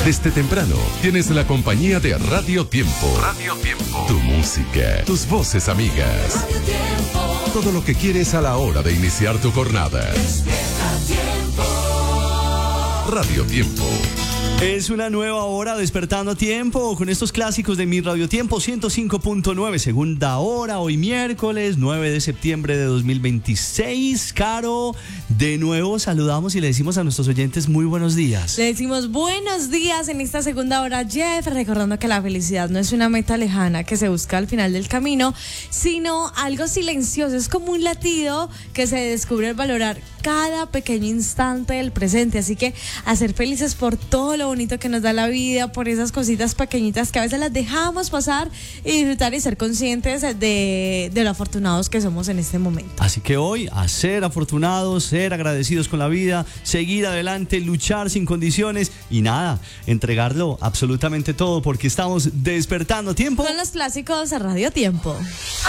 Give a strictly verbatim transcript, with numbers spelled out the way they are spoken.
Desde temprano tienes la compañía de Radio Tiempo. Radio Tiempo. Tu música, tus voces amigas. Radio Tiempo. Todo lo que quieres a la hora de iniciar tu jornada. Despierta Tiempo. Radio Tiempo. Es una nueva hora despertando a tiempo con estos clásicos de mi Radio Tiempo ciento cinco punto nueve, segunda hora, hoy miércoles nueve de septiembre de dos mil veintiséis. Caro, de nuevo saludamos y le decimos a nuestros oyentes muy buenos días. Le decimos buenos días en esta segunda hora, Jeff, recordando que la felicidad no es una meta lejana que se busca al final del camino, sino algo silencioso, es como un latido que se descubre al valorar cada pequeño instante del presente, así que a ser felices por todo lo bonito que nos da la vida, por esas cositas pequeñitas que a veces las dejamos pasar y disfrutar y ser conscientes de, de lo afortunados que somos en este momento. Así que hoy, a ser afortunados, ser agradecidos con la vida, seguir adelante, luchar sin condiciones y nada, entregarlo absolutamente todo porque estamos despertando tiempo. Con los clásicos a Radio Tiempo.